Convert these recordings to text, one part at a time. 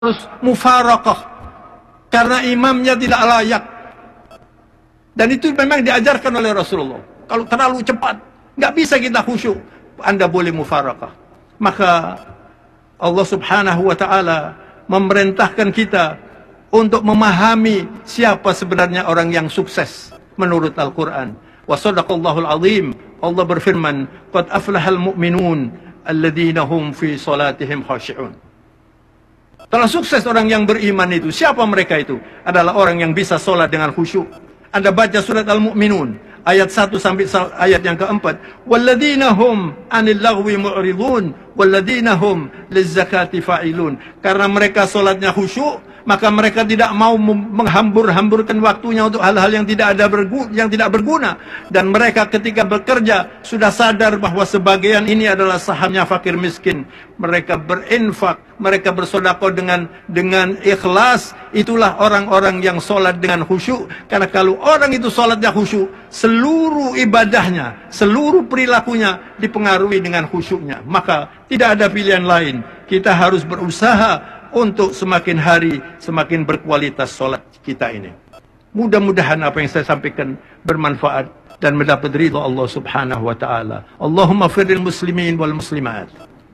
harus mufaraqah karena imamnya tidak layak. Dan itu memang diajarkan oleh Rasulullah. Kalau terlalu cepat, nggak bisa kita khusyuk. Anda boleh mufaraqah. Maka Allah Subhanahu wa Ta'ala memerintahkan kita untuk memahami siapa sebenarnya orang yang sukses menurut Al-Quran. Wa sadaqallahul azim. Allah berfirman, qad aflahal mu'minun alladzina hum fi salatihim khashi'un. Telah sukses orang yang beriman itu. Siapa mereka itu? Adalah orang yang bisa solat dengan khusyuk. Anda baca surat Al-Mu'minun ayat 1 sampai ayat yang keempat. Walladzina hum 'anil lagwi mu'ridun walladzina hum lizzakati fa'ilun. Karena mereka solatnya khusyuk, maka mereka tidak mau menghambur-hamburkan waktunya untuk hal-hal yang tidak berguna. Dan mereka ketika bekerja sudah sadar bahwa sebagian ini adalah sahamnya fakir miskin. Mereka berinfak, mereka bersedekah dengan ikhlas. Itulah orang-orang yang solat dengan khusyuk. Karena kalau orang itu solatnya khusyuk, seluruh ibadahnya, seluruh perilakunya dipengaruhi dengan khusyuknya. Maka tidak ada pilihan lain. Kita harus berusaha untuk semakin hari semakin berkualitas solat kita ini. Mudah-mudahan apa yang saya sampaikan bermanfaat dan mendapat ridha Allah Subhanahu wa Ta'ala. Allahumma firil muslimin wal muslimat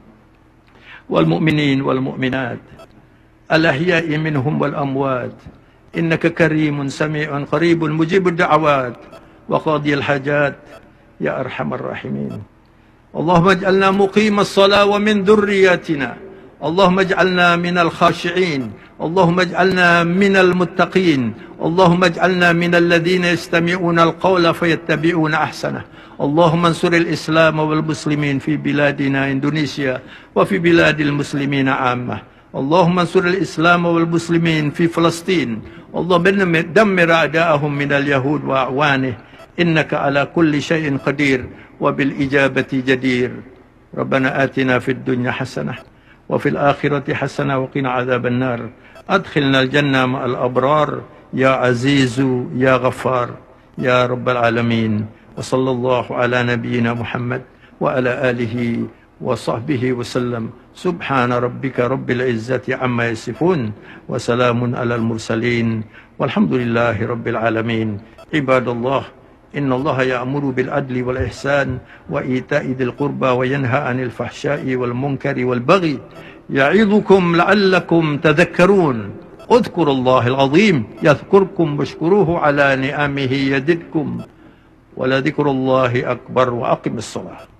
wal mu'minin wal mu'minat al ahya'i minhum wal amwat innaka karimun sami'un qaribun mujibud da'awat wa qadiyal hajat ya arhamar rahimin. Allahumma ij'alna muqimas salat wa min dhurriyyatina. اللهم اجعلنا من الخاشعين اللهم اجعلنا من المتقين اللهم اجعلنا من الذين يستمعون القول فيتبعون أحسنه اللهم انصر الإسلام والمسلمين في بلادنا إندونيسيا وفي بلاد المسلمين عامة اللهم انصر الإسلام والمسلمين في فلسطين اللهم دمر أعداءهم من اليهود وأعوانه إنك على كل شيء قدير وبالإجابة جدير ربنا آتنا في الدنيا حسنة وفي الآخرة حسنة وقنا عذاب النار أدخلنا الجنة مع الأبرار يا عزيز يا غفار يا رب العالمين وصلى الله على نبينا محمد وعلى آله وصحبه وسلم سبحان ربك رب العزة عما يصفون وسلام على المرسلين والحمد لله رب العالمين عباد الله إن الله يأمر بالعدل والإحسان وإيتاء ذي القربى وينهى عن الفحشاء والمنكر والبغي يعظكم لعلكم تذكرون اذكروا الله العظيم يذكركم واشكروه على نعمه يزدكم ولذكر الله أكبر وأقم الصلاة.